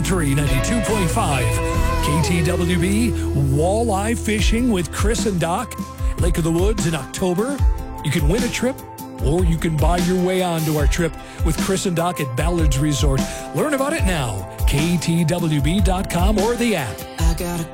Country 92.5. KTWB Walleye Fishing with Chris and Doc. Lake of the Woods in October. You can win a trip, or you can buy your way onto our trip with Chris and Doc at Ballard's Resort. Learn about it now. KTWB.com or the app.